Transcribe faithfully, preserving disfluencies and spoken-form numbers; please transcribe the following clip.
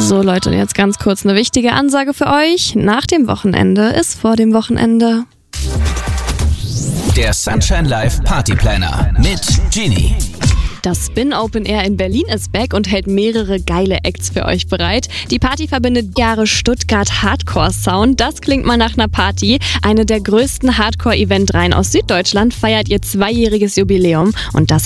So Leute, jetzt ganz kurz eine wichtige Ansage für euch. Nach dem Wochenende ist vor dem Wochenende. Der Sunshine Live Party Planner mit Genie. Das Spin Open Air in Berlin ist back und hält mehrere geile Acts für euch bereit. Die Party verbindet Jahre Stuttgart Hardcore Sound. Das klingt mal nach einer Party. Eine der größten Hardcore-Event-Reihen aus Süddeutschland feiert ihr zweijähriges Jubiläum und das